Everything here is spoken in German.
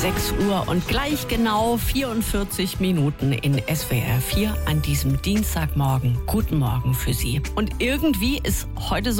6 Uhr und gleich genau 44 Minuten in SWR 4 an diesem Dienstagmorgen. Guten Morgen für Sie. Und irgendwie ist heute so